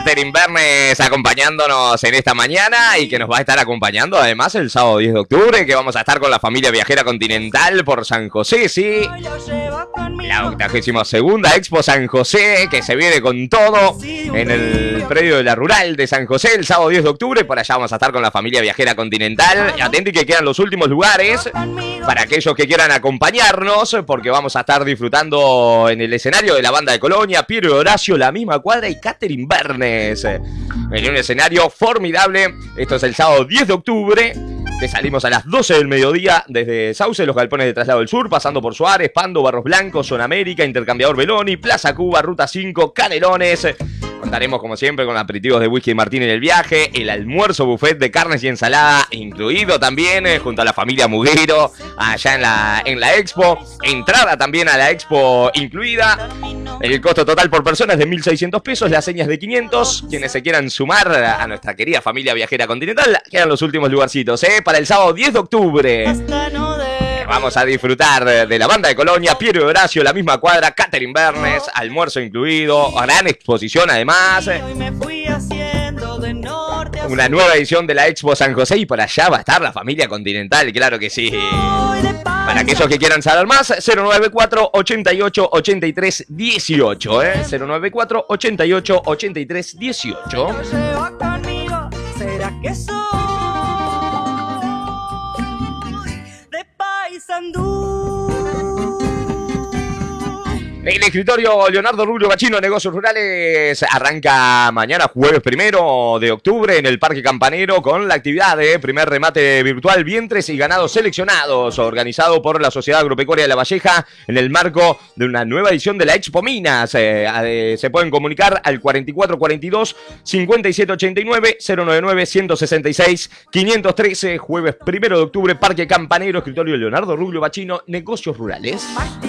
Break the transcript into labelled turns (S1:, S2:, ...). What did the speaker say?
S1: Catherine Bernes acompañándonos en esta mañana y que nos va a estar acompañando además el sábado 10 de octubre, que vamos a estar con la familia viajera continental por San José, sí. La 82ª Expo San José, que se viene con todo en el predio de la Rural de San José el sábado 10 de octubre. Por allá vamos a estar con la familia viajera continental. Atenti que quedan los últimos lugares para aquellos que quieran acompañarnos, porque vamos a estar disfrutando en el escenario de la banda de Colonia, Piero y Horacio, La Misma Cuadra y Catherine Bernes. En un escenario formidable. Esto es el sábado 10 de octubre. Que salimos a las 12 del mediodía desde Sauce, los galpones de Traslado del Sur, pasando por Suárez, Pando, Barros Blancos, Zona América, Intercambiador Beloni, Plaza Cuba, Ruta 5, Canelones. Contaremos como siempre con aperitivos de whisky y martini en el viaje, el almuerzo buffet de carnes y ensalada incluido también, junto a la familia Muguero, allá en la expo. Entrada también a la expo incluida. El costo total por persona es de 1.600 pesos, las señas de 500. Quienes se quieran sumar a nuestra querida familia viajera continental, quedan los últimos lugarcitos, para el sábado 10 de octubre. Vamos a disfrutar de la banda de Colonia, Piero y Horacio, La Misma Cuadra, Catherine Bernes, almuerzo incluido, gran exposición además. Una nueva edición de la Expo San José y por allá va a estar la familia continental, claro que sí. Para aquellos que quieran saber más, 094 88 83 18, 094 88 83 18.
S2: ¿Será que soy de Paysandú?
S1: El escritorio Leonardo Rubio Bachino, Negocios Rurales, arranca mañana jueves 1 de octubre en el Parque Campanero con la actividad de primer remate virtual vientres y ganados seleccionados, organizado por la Sociedad Agropecuaria de La Valleja en el marco de una nueva edición de la Expo Minas. Se pueden comunicar al 4442 5789 099 166 513, jueves 1 de octubre, Parque Campanero, escritorio Leonardo Rubio Bachino, Negocios Rurales.